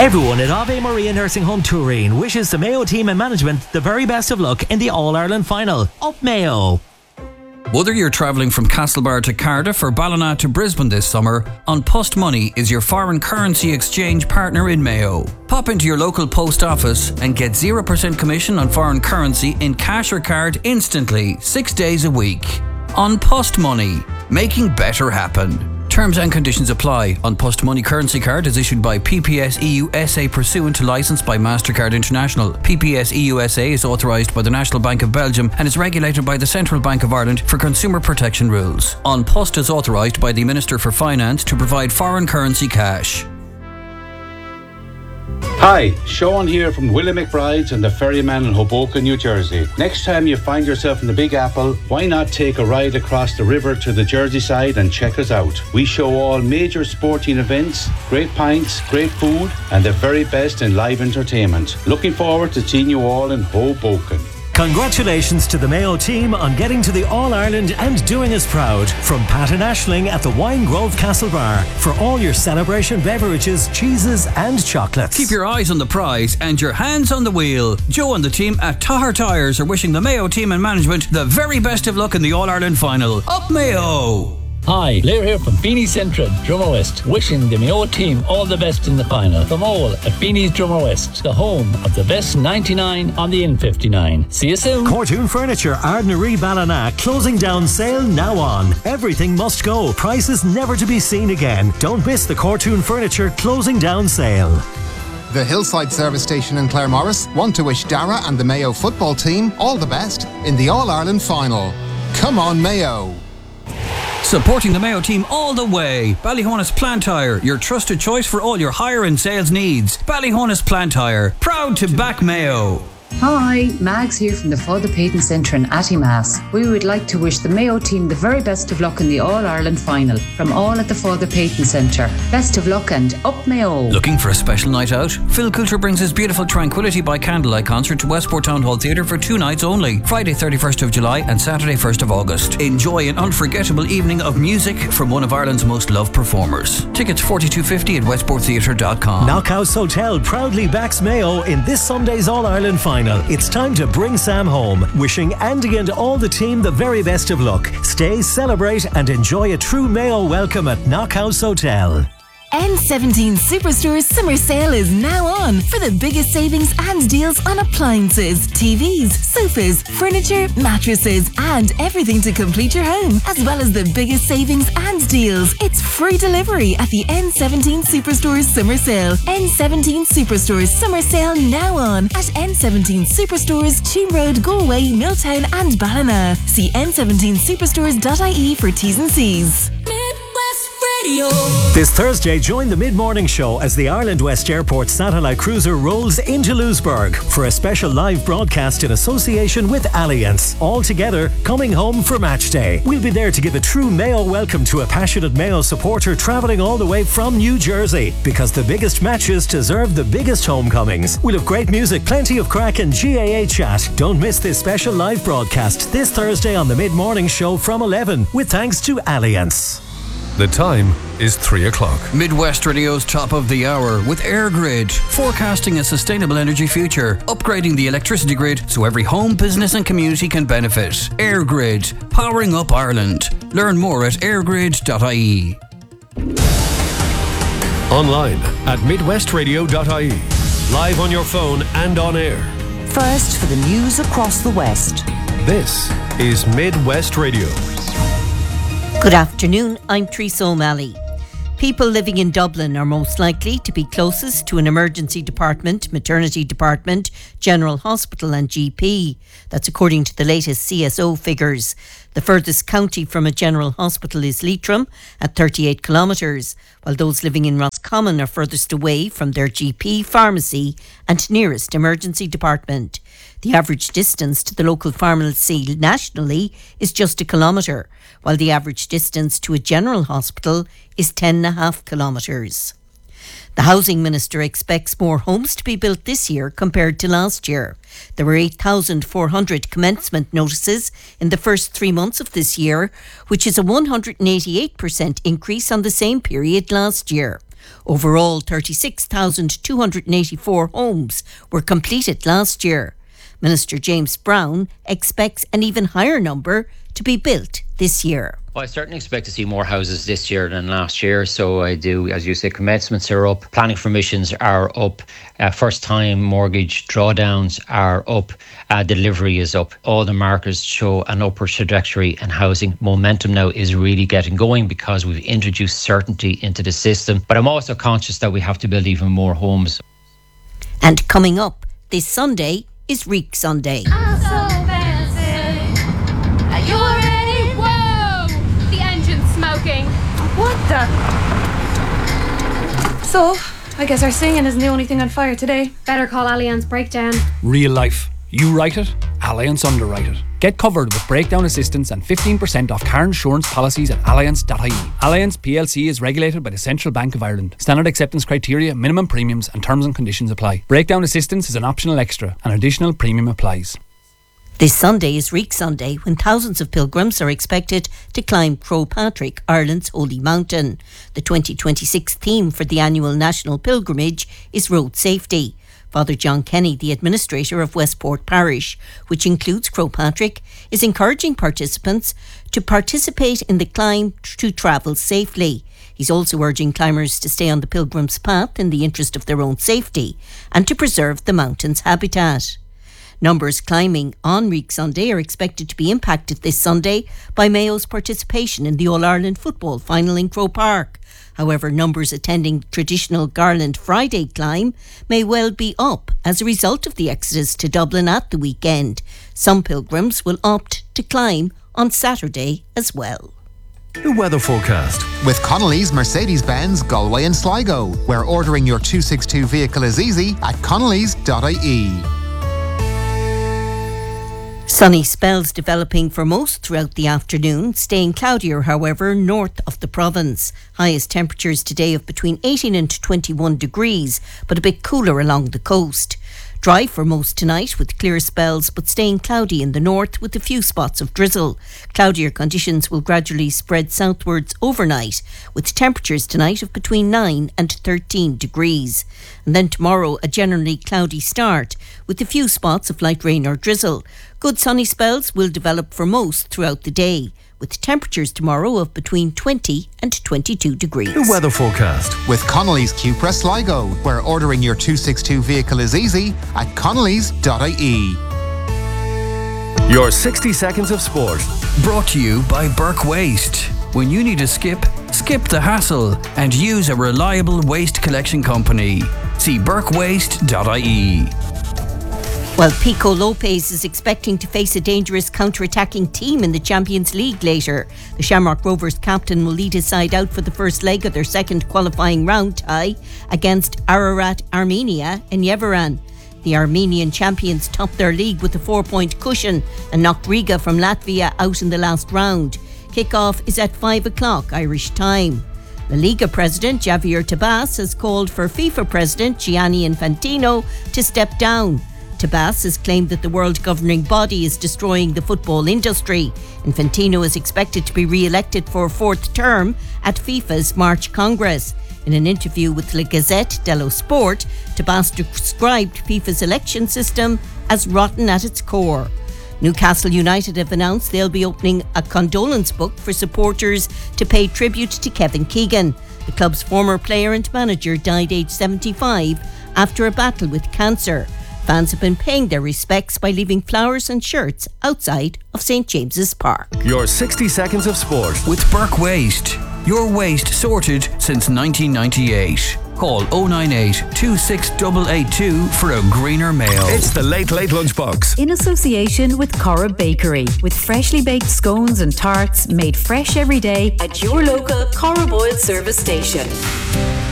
Everyone at Ave Maria Nursing Home Turin wishes the Mayo team and management the very best of luck in the All-Ireland final. Up Mayo! Whether you're travelling from Castlebar to Cardiff or Ballina to Brisbane this summer, An Post Money is your foreign currency exchange partner in Mayo. Pop into your local post office and get 0% commission on foreign currency in cash or card instantly, 6 days a week. An Post Money, making better happen. Terms and conditions apply. An Post Money currency card is issued by PPS EU SA pursuant to licence by MasterCard International. PPS EU SA is authorised by the National Bank of Belgium and is regulated by the Central Bank of Ireland for consumer protection rules. An Post is authorised by the Minister for Finance to provide foreign currency cash. Hi, Sean here from Willie McBride's and the Ferryman in Hoboken, New Jersey. Next time you find yourself in the Big Apple, why not take a ride across the river to the Jersey side and check us out? We show all major sporting events, great pints, great food, and the very best in live entertainment. Looking forward to seeing you all in Hoboken. Congratulations to the Mayo team on getting to the All-Ireland and doing us proud. From Pat and Aisling at the Wine Grove Castle Bar for all your celebration beverages, cheeses and chocolates. Keep your eyes on the prize and your hands on the wheel. Joe and the team at Tahar Tyres are wishing the Mayo team and management the very best of luck in the All-Ireland final. Up Mayo! Hi, Blair here from Beanie's Central, Drummer West, wishing the Mayo team all the best in the final. From all at Beanie's Drummer West, the home of the best 99 on the N59. See you soon. Cortoon Furniture, Ardnaree Ballina, closing down sale now on. Everything must go, prices never to be seen again. Don't miss the Cortoon Furniture closing down sale. The Hillside Service Station in Claremorris want to wish Dara and the Mayo football team all the best in the All-Ireland final. Come on, Mayo! Supporting the Mayo team all the way. Ballyhonus Plant Hire, your trusted choice for all your hire and sales needs. Ballyhonus Plant Hire, proud to back Mayo. Hi, Mags here from the Father Peyton Centre in Attymass. We would like to wish the Mayo team the very best of luck in the All-Ireland final. From all at the Father Peyton Centre. Best of luck and up Mayo. Looking for a special night out? Phil Coulter brings his beautiful Tranquility by Candlelight concert to Westport Town Hall Theatre for 2 nights only. Friday 31st of July and Saturday 1st of August. Enjoy an unforgettable evening of music from one of Ireland's most loved performers. Tickets $42.50 at westporttheatre.com. Knockhouse Hotel proudly backs Mayo in this Sunday's All-Ireland final. It's time to bring Sam home. Wishing Andy and all the team the very best of luck. Stay, celebrate and enjoy a true Mayo welcome at Knockhouse Hotel. N17 Superstore's summer sale is now on for the biggest savings and deals on appliances, TVs, sofas, furniture, mattresses and everything to complete your home, as well as the biggest savings and deals. It's free delivery at the N17 Superstore's summer sale. N17 Superstore's summer sale now on at N17 Superstores, Cheam Road, Galway, Milltown and Ballina. See n17superstores.ie for T's and C's. This Thursday, join the mid-morning show as the Ireland West Airport satellite cruiser rolls into Lewisburg for a special live broadcast in association with Allianz. All together, coming home for match day. We'll be there to give a true Mayo welcome to a passionate Mayo supporter travelling all the way from New Jersey, because the biggest matches deserve the biggest homecomings. We'll have great music, plenty of crack and GAA chat. Don't miss this special live broadcast this Thursday on the mid-morning show from 11, with thanks to Allianz. The time is 3 o'clock. Midwest Radio's top of the hour with AirGrid, forecasting a sustainable energy future, upgrading the electricity grid so every home, business and community can benefit. AirGrid, powering up Ireland. Learn more at airgrid.ie. Online at midwestradio.ie. Live on your phone and on air. First for the news across the West. This is Midwest Radio. Good afternoon, I'm Teresa O'Malley. People living in Dublin are most likely to be closest to an emergency department, maternity department, general hospital and GP. That's according to the latest CSO figures. The furthest county from a general hospital is Leitrim at 38 kilometres, while those living in Roscommon are furthest away from their GP, pharmacy and nearest emergency department. The average distance to the local pharmacy nationally is just 1 kilometre, while the average distance to a general hospital is 10.5 kilometres. The Housing Minister expects more homes to be built this year compared to last year. There were 8,400 commencement notices in the first 3 months of this year, which is a 188% increase on the same period last year. Overall, 36,284 homes were completed last year. Minister James Brown expects an even higher number to be built this year. Well, I certainly expect to see more houses this year than last year. So I do, as you say, commencements are up, planning permissions are up, first-time mortgage drawdowns are up, delivery is up. All the markers show an upward trajectory, and housing momentum now is really getting going because we've introduced certainty into the system. But I'm also conscious that we have to build even more homes. And coming up this Sunday is Reek Sunday. I'm so fancy. Are you ready? Whoa! The engine's smoking. What the? So, I guess our singing isn't the only thing on fire today. Better call Allianz Breakdown. Real life. You write it, Allianz underwrite it. Get covered with breakdown assistance and 15% off car insurance policies at allianz.ie. Allianz PLC is regulated by the Central Bank of Ireland. Standard acceptance criteria, minimum premiums and terms and conditions apply. Breakdown assistance is an optional extra. An additional premium applies. This Sunday is Reek Sunday, when thousands of pilgrims are expected to climb Croagh Patrick, Ireland's holy mountain. The 2026 theme for the annual national pilgrimage is road safety. Father John Kenny, the administrator of Westport Parish, which includes Croagh Patrick, is encouraging participants to participate in the climb to travel safely. He's also urging climbers to stay on the pilgrim's path in the interest of their own safety and to preserve the mountain's habitat. Numbers climbing on Reek Sunday are expected to be impacted this Sunday by Mayo's participation in the All-Ireland football final in Croke Park. However, numbers attending traditional Garland Friday climb may well be up as a result of the exodus to Dublin at the weekend. Some pilgrims will opt to climb on Saturday as well. The weather forecast. With Connolly's Mercedes-Benz Galway and Sligo, where ordering your 262 vehicle is easy at connellys.ie. Sunny spells developing for most throughout the afternoon, staying cloudier, however, north of the province. Highest temperatures today of between 18 and 21 degrees, but a bit cooler along the coast. Dry for most tonight with clear spells, but staying cloudy in the north with a few spots of drizzle. Cloudier conditions will gradually spread southwards overnight, with temperatures tonight of between 9 and 13 degrees. And then tomorrow, a generally cloudy start, with a few spots of light rain or drizzle. Good sunny spells will develop for most throughout the day, with temperatures tomorrow of between 20 and 22 degrees. The weather forecast. With Connolly's Cupra Sligo, where ordering your 262 vehicle is easy at connellys.ie. Your 60 seconds of sport. Brought to you by Burke Waste. When you need a skip the hassle and use a reliable waste collection company. See burkewaste.ie. Well, Pico Lopez is expecting to face a dangerous counter-attacking team in the Champions League later. The Shamrock Rovers captain will lead his side out for the first leg of their second qualifying round tie against Ararat Armenia in Yerevan. The Armenian champions topped their league with a 4-point cushion and knocked Riga from Latvia out in the last round. Kick-off is at 5 o'clock Irish time. La Liga president Javier Tebas has called for FIFA president Gianni Infantino to step down. Tebas has claimed that the world governing body is destroying the football industry. Infantino is expected to be re-elected for a fourth term at FIFA's March Congress. In an interview with La Gazzetta dello Sport, Tebas described FIFA's election system as rotten at its core. Newcastle United have announced they'll be opening a condolence book for supporters to pay tribute to Kevin Keegan. The club's former player and manager died aged 75 after a battle with cancer. Fans have been paying their respects by leaving flowers and shirts outside of St James's Park. Your 60 seconds of sport. With Burke Waste. Your waste sorted since 1998. Call 098 26882 for a greener Mayo. It's the Late Late Lunchbox. In association with Cora Bakery, with freshly baked scones and tarts made fresh every day at your local Cora Boyle service station.